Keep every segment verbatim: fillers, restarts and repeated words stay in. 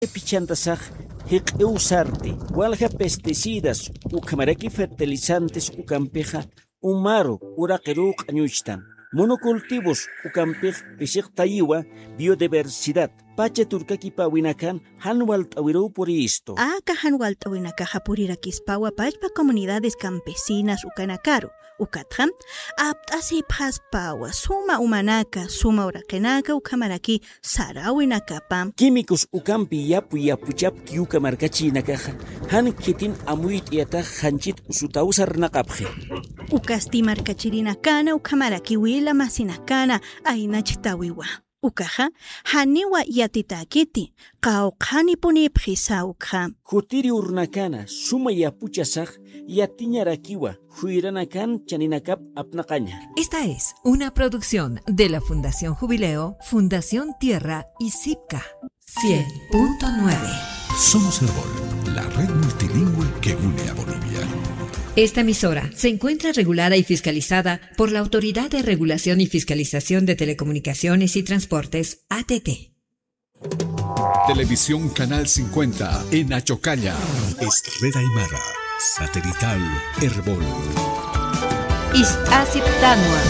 Pichantasaj, hiq'iwsarti, walha pesticidas, ukamaraki fertilizantes, ukampeja, umaro, uraqiruq añuchtan. Monocultivos, ukampej, pishiktayiwa, biodiversidad. Pacha turkakipa winakan, hanwalt awiru por esto. Aka hanwalt awinakaja purirakispawa pachpa comunidades campesinas ukanakaru. Ukatram, aptasi paspawa, suma umanaka, suma urakenaka, ukamaraki, sarawinakapam. Químicos ukampi yapu yapuchap kiuka markachi nakaja, han kitin amuit yata hanchit usutausar nakapje. Ukasti markachirinakana, ukamaraki wila masinakana, ainachtawiwa. Ukaja, haniwa yatitakiti, qaoqani punipjisa ukha. Kutiri urnakana, suma yapuchasaj, yatiñarakiwa, huiranakan chaninakap apnakaña. Esta es una producción de la Fundación Jubileo, Fundación Tierra y Sipca. cien punto nueve. Somos Herbol, la red multilingüe que une a Bolivia. Esta emisora se encuentra regulada y fiscalizada por la Autoridad de Regulación y Fiscalización de Telecomunicaciones y Transportes, A T T. Televisión Canal cincuenta en Achocalla. Es Red Aymara. Satelital Herbol. Istasip Tanua.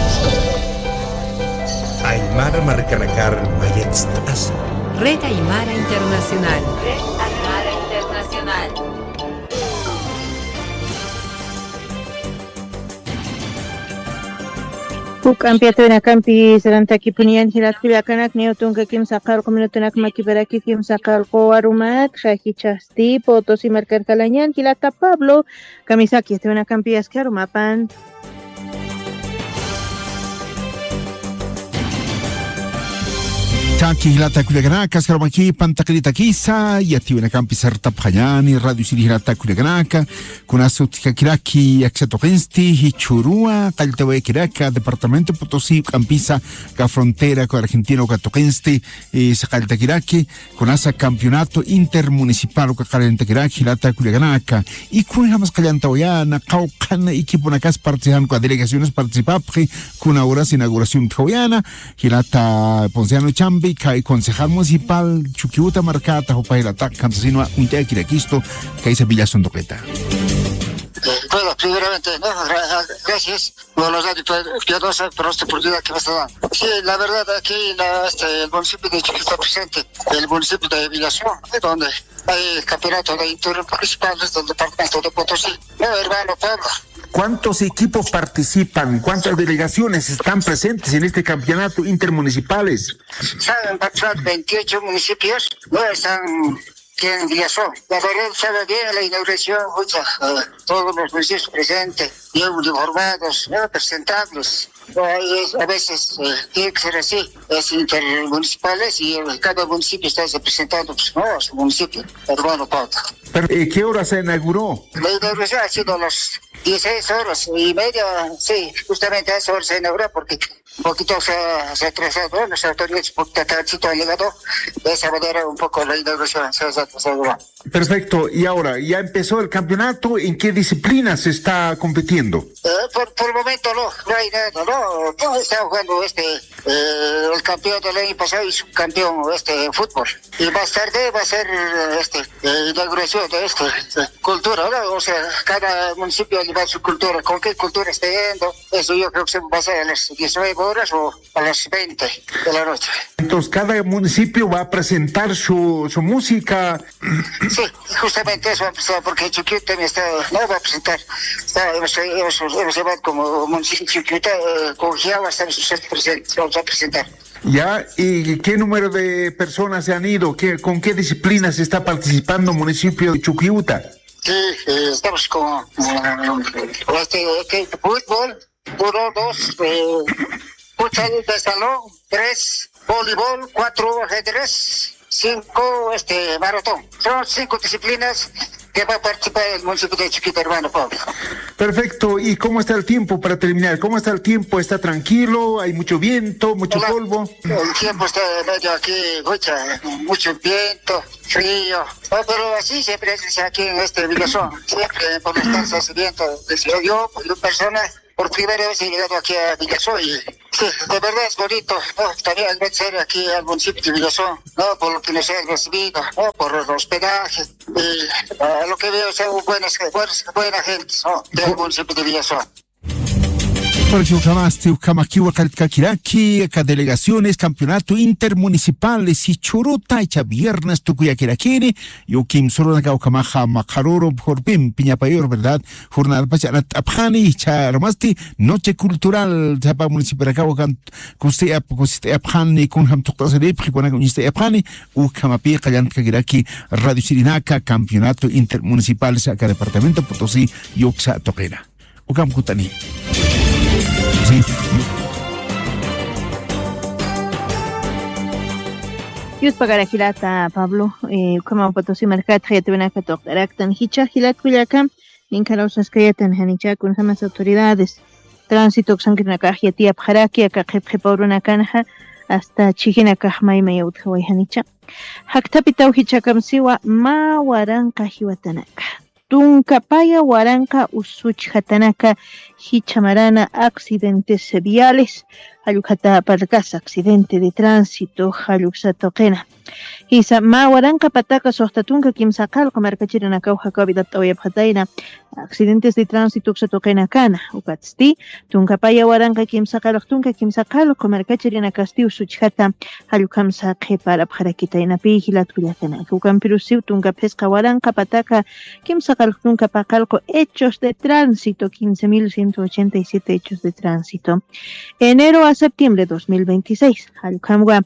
Aymara Marcanakar Mayetstas. Red Aymara Internacional. Red Aymara Internacional. Ukampi atunakampi sarantaki punian hilat kuliakanak neotunka kim sakal komunitunak makibaraki kim sakal ko arumat shahichasti potos y marcar kalañan hilata Pablo kamisaki atunakampi askarumapan. Taki hilata kuliakanaka askarumaki pantakrita kisa yati unakampi sartap hayani radio siri hilata kuliakanaka kunasut kakiraki aksatokensti hichurua kaltawe kiraka departamento Potosí campisa ka frontera con Argentina ka tokensti se kalta kiraki kunasa campeonato intermunicipal ka kalenta kiraki hilata kuliakanaka y kun hamas kalanta oyana qauqan equipo nakas participan con delegaciones participapri kun horas inauguración tjoyana hilata Ponciano Chambi kai concejal municipal Chuquiuta Marcata Hopailata Cantasino Untequiraquisto Caisa Villa Sondopeta. Bueno, primeramente, ¿no? Gracias por los datos por esta oportunidad que me está dando. Sí, la verdad, aquí la, este, el municipio de Chuquiuta está presente, el municipio de Villación, donde hay campeonato de intermunicipales del departamento de Potosí. No, hermano Pablo. ¿Cuántos equipos participan? ¿Cuántas delegaciones están presentes en este campeonato intermunicipales? Saben participar veintiocho municipios, no están en Villazón. La verdad sabe bien la inauguración, mucha, uh, todos los municipios presentes, bien uniformados, ¿no? Presentables. Uh, a veces uh, tiene que ser así, es intermunicipales y uh, cada municipio está representando pues, ¿no? su municipio, hermano Pablo. Pero, eh, ¿qué hora se inauguró? La inauguración ha sido a las dieciséis horas y media, sí, justamente a esa hora se inauguró porque un poquito se ha, se ha atrasado, ¿no? Las autoridades un poquito atrasito han llegado, de esa manera un poco la inauguración se ha atrasado. Perfecto, y ahora, ya empezó el campeonato, ¿en qué disciplina se está compitiendo? Eh, por, por el momento no, no hay nada, no, no está jugando este, eh, el campeón del año pasado y subcampeón este, fútbol. Y más tarde va a ser este, eh, inauguración de este, de cultura, ¿no? O sea, cada municipio lleva su cultura, con qué cultura está yendo, eso yo creo que se va a hacer a las diecinueve horas o a las veinte de la noche. Entonces, cada municipio va a presentar su, su música. Sí, justamente eso va a presentar, porque Chuquiuta también está, no va a presentar, está, hemos, hemos, hemos llevado como municipio Chuquiuta, eh, con Giagua estamos presentes, vamos a presentar. Ya, ¿y qué número de personas se han ido? ¿Qué, ¿Con qué disciplinas está participando el municipio de Chuquiuta? Sí, eh, estamos con eh, este, este, fútbol, uno, dos, eh, futsal de salón, tres, voleibol, cuatro, ajedrez, cinco, este, maratón. Son cinco disciplinas que va a participar el municipio de Chuquiuta, hermano Pablo. Perfecto. ¿Y cómo está el tiempo para terminar? ¿Cómo está el tiempo? ¿Está tranquilo? ¿Hay mucho viento, mucho Hola. polvo? El tiempo está medio aquí, mucha, mucho viento, frío. No, pero así siempre es aquí en este Villazón. Siempre por las tasas de viento. Yo, yo, yo persona, por primera vez he llegado aquí a Villazón y sí, de verdad es bonito, ¿no? También agradecer aquí al municipio de Villazón, ¿no? Por lo que nos han recibido, ¿no? Por el hospedaje y uh, lo que veo son buenas, buenas, buena gente, ¿no? Del municipio de Villazón. Porque jamás te ukamakiwa kaltkakiraki, acá delegaciones, campeonato intermunicipales y churuta, echa viernes tukuyakirakiri, yo kim solo na ukamaja makaroro por pim piñapayor, ¿verdad? Jornada pasada abjani, echa armasti, noche cultural, tapa municipio acá ukan kuste ap kuste abjani kun ham tuktasarip, kuna kuniste abjani, ukamapi kaltkakiraki, Radio Sirinaka, campeonato intermunicipal, acá departamento Potosí, yoksa toquena. Ukam kutani. Sí. Yus pagara hilata Pablo, eh, como Potosí mercat hayatuna katoktaraktan hicha hilat kuyakam, ninkaros kayatan hanicha con jamás autoridades. Tránsito xankina kahiatia pjaraki akaqip pauruna kanha hasta chihina kahmay mayut hawai hanicha. Haktapitau hichakam siwa ma waranka hiwatanaka. Tunkapaya waranka usuch hatanaka hichamarana accidentes viales halukata parkas accidente de tránsito haluksatoqena isa ma waranka pataka sohtatunka kimsaqal qamarkachirana kauha kabidat tawayabhataina accidentes de tránsito ksatoqena kana ukatsti tunkapaya waranka kimsaqal tunka kimsaqal qamarkachirana kasti usuch hata halukamsa qepara bharakitaina pihilat kulatana ukampirusiu tunka pesqa waranka pataka kimsaqal tunka paqalko hechos de tránsito quince mil ciento ochenta y siete hechos de tránsito. Enero a septiembre de dos mil veintiséis. Halkamwa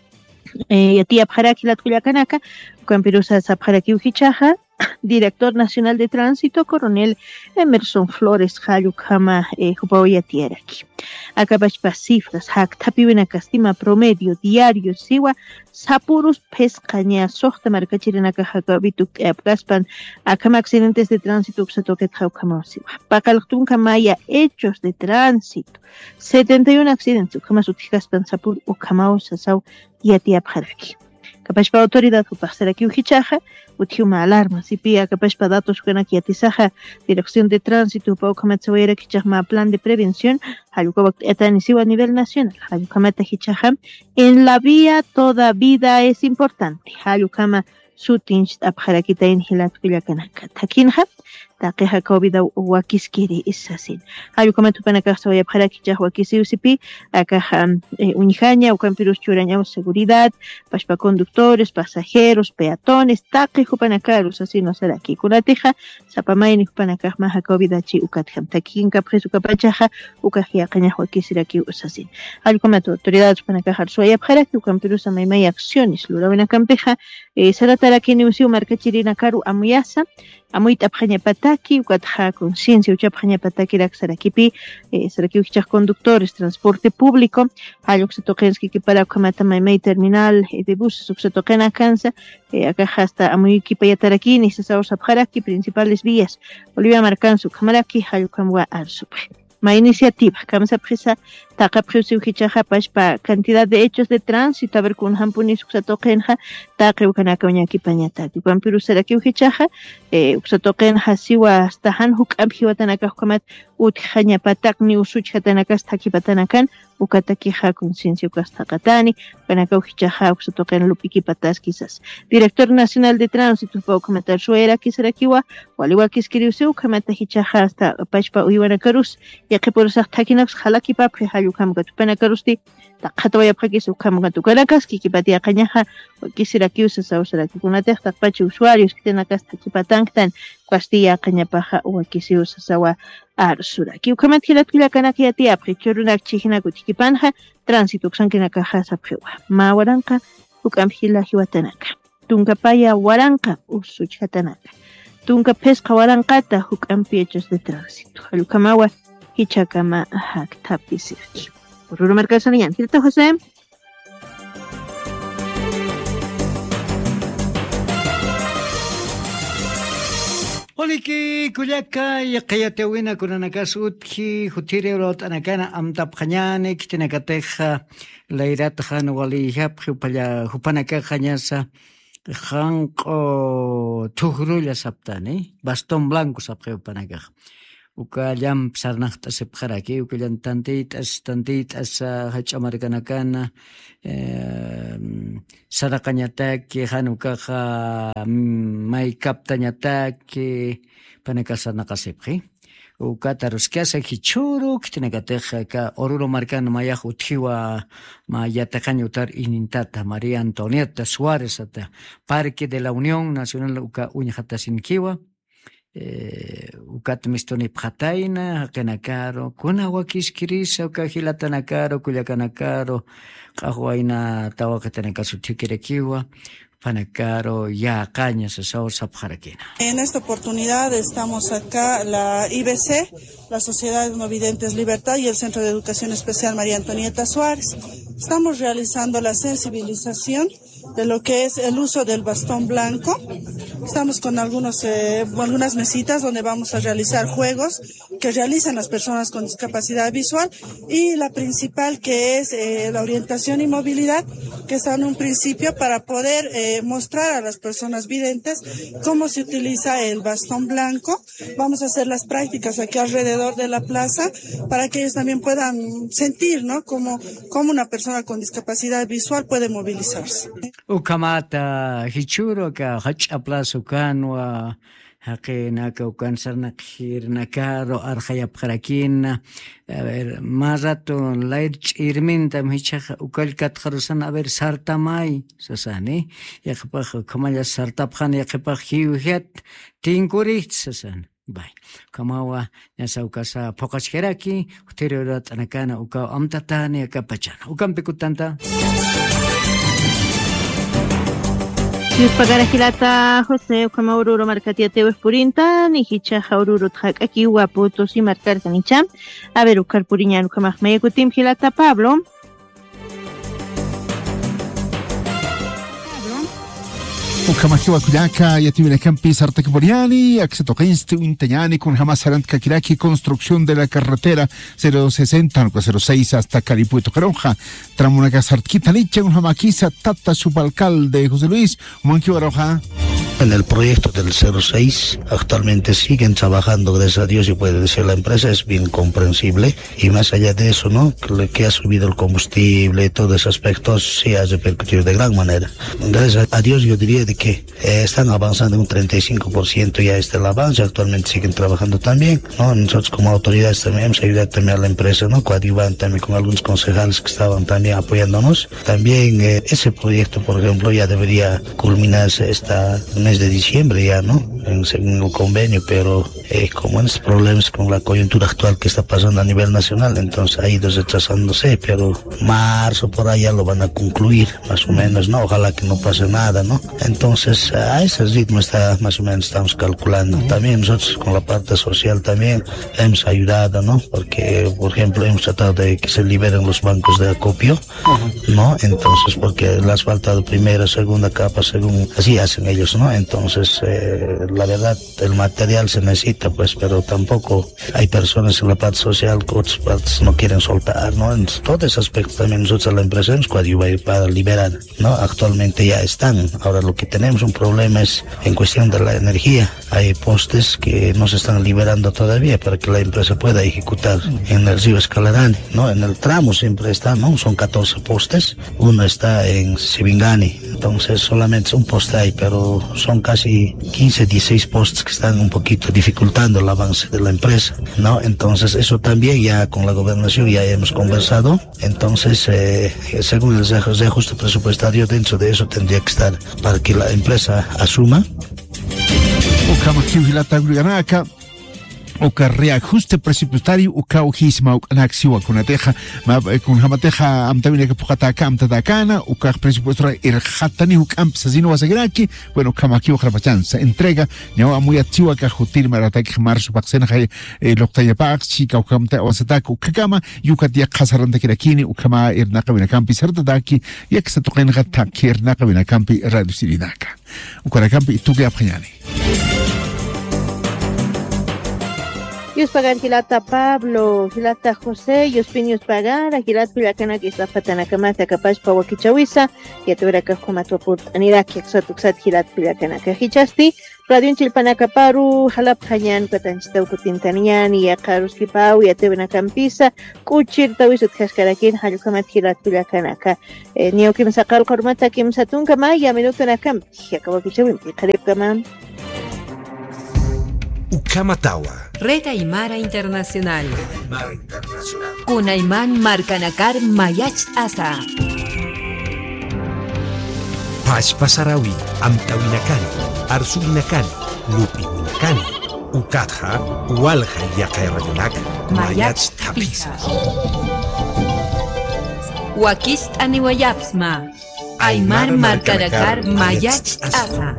Yatia Bharaki Latkuyakanaka, Campirusa Sabharaki Uhichaja, Director Nacional de Tránsito, Coronel Emerson Flores Hayukama Hupaoyatieraki. Acabachpa cifras, Haktapiwina Castima promedio diario Siwa, Sapurus Pescaña, Sohta Marcachirinaka Hakabituk Eapgaspan, Akama accidentes de tránsito Xatoket Haukama Siwa. Pakaltunka Maya, hechos de tránsito, setenta y uno accidentes, Ukama Sutigaspan Sapur, Ukamao Sasau, Yatia Bharaki. Capachpa autoridad Upasaraki Uhichaja, Utiuma alarma, Sipia, Capachpa datos Kanaki Atisaja, Dirección de Tránsito, Paukamatsuera Kichama, Plan de Prevención, Hayukabak Etanisiwa a nivel nacional, Hayukamata Hichaja, en la vía toda vida es importante, Hayukama Sutinch Abharakita en Hilat Kuyakanaka, Takinha, Takeha Kobida Wakiskiri Isasin. Hayukama Tupanaka Soy Abharakicha Wakisiusipi, Akaha Unijaña, Ucampirus Churaña, seguridad, Pashpa conductores, pasajeros, peatones, Take Hupanakaros, así no será aquí. Kunateja, Sapamaini Hupanakah Maha Kobida Chi Ukatham, Takin Capres Ukapachaja, Ukahia Caña Wakisiraki Usasin. Hayukama autoridades Hupanakah Soy Abharaki, Ucampirus Amaimay acciones, Luravena Campeja, Sarataraki Niusiu Marcachirina Karu Amuyasa, Amuit Abhaña Pataki, Ukatja conciencia, Uchabhaña Pataki Raksarakipi, Saraki Uchach conductores, transporte público, Hayuxatokenski que para Kamata Maimay terminal de buses, Uxatokena Kansa, acá hasta Amuyiki Payataraki, Nisasaur Sabharaki, principales vías, Olivia Marcansu, Kamaraki, Hayukamwa Arsupre. Ma iniciativa, Kamsa Prisa, Taka Priusi Uchichaja Pashpa, cantidad de hechos de tránsito, a ver con Hampuni Uxatokenja, Taka Ukanaka Uñaki Pañataki, Pampiru Seraki Uchichaja, Uxatokenja Siwa hasta Hanhuk Abhiwatanaka Hukamat, Utjaña Patakni Usuchhatanaka Staki Patanakan, Ukatakiha Conciencia Ukastakatani, Kanaka Uchichaja, Uxatoken Lupiki Patas quizás. Director Nacional de Tránsito, Paukamata Suera, Kisarakiwa, Waliwa Kiskiriusi, Ukamata Hichaja hasta Pashpa Uyanakarus, ya que por esas taquinax halaki papri hayukam gatupana karusti taqatwaya phakis ukam gatukarakas kikipatia qañaja kisiraki usasa usaraki kunataq taqpachi usuarios kitenakas takipatanktan Castilla qañapaja wakisi usasawa arsuraki ukamat hilatkulla kanaki atia prichurunak chihina kutikipanja tránsito xankinaka hasaphiwa ma waranka ukam hila hiwatanaka tunkapaya waranka usuchhatanaka tunka pesca warankata hukam hechos de tránsito halukamawa Hichakama Haktapisirki. Ururu Marcasanian, ¿cierto, José? Oliki Kuyaka, Yakayatewina, Kuranakasutki, Hutirot, Anakana, Amtapanyane, Kitinakateja, Lairathan, Wali Hap, Hupanaka Hanyasa, Hanko Tuhrulla Saptani, Bastón Blanco Sapre Panaka. ukallam sarnaqta sepjaraki ukallam tantitas tantitas hachamarkanakana saraqañataki hanukaqa maykaptañataki panakasarnaqasipqi ukata ruskiasa hichuru kitinakateja ka Oruro marcano mayaj utjiwa ma yatajaña utar inintata María Antonieta Suárez ata Parque de la Unión Nacional uka uñajatasinkiwa eh, ukata mistoni pjataina hakenakaro kuna wakishkirisa uka hilatanakaro kuyakanakaro qahuayna tawakatanakasu tikirekiwa Panacaro, ya Cañas, En esta oportunidad estamos acá, la I B C, la Sociedad de No Videntes Libertad y el Centro de Educación Especial María Antonieta Suárez. Estamos realizando la sensibilización de lo que es el uso del bastón blanco. Estamos con algunos, eh, algunas mesitas donde vamos a realizar juegos que realizan las personas con discapacidad visual y la principal que es eh, la orientación y movilidad, que está en un principio para poder eh, mostrar a las personas videntes cómo se utiliza el bastón blanco. Vamos a hacer las prácticas aquí alrededor de la plaza para que ellos también puedan sentir, ¿no?, cómo, cómo una persona con discapacidad visual puede movilizarse. Ukamata hichuro ka hacha plaza ukanwa haqina ka ukan sarnaqhir nakaro arjaya pqarakina a ver más rato lair chirminta michaja ukal katjarusan a ver sartamay sasani yaqpaq kamaya sartapjan yaqpaq hiuhet tinkurit sasan bay kamawa yasaukasa pokachkeraki uterirat anakana uka amtatani akapachana ukam pikutanta Yuspagara Gilata José Ukama Oruro Marcatia Tewes Purinta Nihicha Jaururo Tjak aquí Guaputos y Marcar Canicham a ver Ukar Puriñan Ukama Mekutim Gilata Pablo Ukamakiwa Kuyaka Yativina Campi Sartaki Boriani Axetoquenste Uintayani con jamás Sarant Kakiraki construcción de la carretera cero sesenta cero seis hasta Caripuito Caronja Tramunaga Sartquita Licha un jamaquisa Tata subalcalde José Luis Manquiwa Roja. En el proyecto del cero seis actualmente siguen trabajando, gracias a Dios, y puede decir la empresa, es bien comprensible. Y más allá de eso, ¿no?, que, que ha subido el combustible, todos esos aspectos sí ha repercutido de gran manera. Gracias a Dios yo diría de que eh, están avanzando en un treinta y cinco por ciento ya este el avance, actualmente siguen trabajando también, ¿no? Nosotros como autoridades también hemos ayudado también a la empresa, ¿no?, coadyuvan también con algunos concejales que estaban también apoyándonos. También eh, ese proyecto, por ejemplo, ya debería culminarse esta mes de diciembre ya, ¿no?, en, según el convenio, pero eh, como en estos problemas con la coyuntura actual que está pasando a nivel nacional, entonces ha ido retrasándose, pero marzo por allá lo van a concluir, más o menos, ¿no? Ojalá que no pase nada, ¿no? Entonces a ese ritmo está, más o menos estamos calculando. También nosotros con la parte social también hemos ayudado, ¿no?, porque, por ejemplo, hemos tratado de que se liberen los bancos de acopio, ¿no? Entonces, porque les ha faltado primera, segunda capa, según así hacen ellos, ¿no? Entonces, eh, la verdad, el material se necesita, pues, pero tampoco hay personas en la parte social que otras partes no quieren soltar, ¿no? En todos esos aspectos también nosotros a la empresa hemos coadyuvado para liberar, ¿no? Actualmente ya están. Ahora lo que tenemos un problema es en cuestión de la energía. Hay postes que no se están liberando todavía para que la empresa pueda ejecutar en el río Escalarani, ¿no? En el tramo siempre está, ¿no? Son catorce postes. Uno está en Sibingani. Entonces solamente es un poste ahí, pero son casi quince, dieciséis postes que están un poquito dificultando el avance de la empresa, ¿no? Entonces eso también ya con la gobernación ya hemos conversado. Entonces eh, según el reajuste presupuestario, dentro de eso tendría que estar para que la empresa asuma. Uka reajuste presupuestario uka ujisma unaxiwa kunateja kun hamateja amtamine que pujataka amtatakana uka presupuestario irhatani ukam sazino wasagraki bueno kamakiwa krapachanza entrega nyawa muy activa ka jutir maratak marzo paxena hay loktaya pax chica ukamta wasataka ukama yukatia khasaranta kirakini ukama irnaqa bina campi sartadaki yaksatuqen gatak irnaqa bina campi radio siridaka ukara campi tuge apanyani Yus pagar Gilata Pablo, Gilata José, Yus Pinius pagar, Gilat Pilacana que está patana camata capaz pawa kichawisa, y te verá que como tu put aniraki exotuxat Gilat Pilacana que hichasti, Radio Chilpanacaparu, Jalap Hayan, Patanchita Utintanian, y Akarus Kipau, y te verá campisa, Kuchir Tawisut Haskarakin, Halukamat Gilat Pilacanaca, Neo Kim Sakal Kormata Kim Satunka Maya, Minuto Nakam, Yakawakichawin, Karib Kamam. Ukamatawa. Red Aymara Internacional. Aymara Internacional. Kunayman Marcanakar Mayach Asa. Pachpasarawi, Amtawinakani, Arsulinakani, Lupinakani, Ukatha, Walha Yakairayonak, Mayach Tapisa. Wakist Aniwayapsma. Aymar Marcanakar Mayach Asa.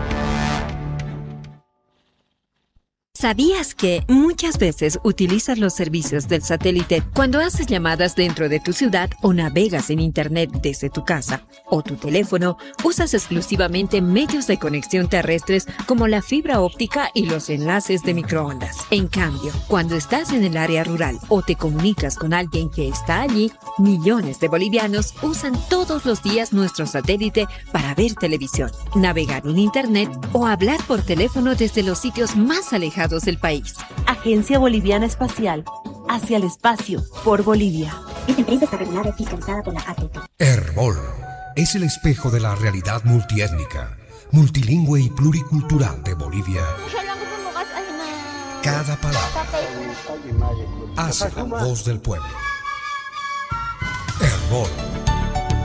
¿Sabías que muchas veces utilizas los servicios del satélite cuando haces llamadas dentro de tu ciudad o navegas en internet desde tu casa o tu teléfono? Usas exclusivamente medios de conexión terrestres como la fibra óptica y los enlaces de microondas. En cambio, cuando estás en el área rural o te comunicas con alguien que está allí, millones de bolivianos usan todos los días nuestro satélite para ver televisión, navegar en internet o hablar por teléfono desde los sitios más alejados del país. Agencia Boliviana Espacial, hacia el espacio, por Bolivia. Esta empresa está regulada y fiscalizada por la A T P. Herbol es el espejo de la realidad multiétnica, multilingüe y pluricultural de Bolivia. Cada palabra hace la voz del pueblo. Herbol.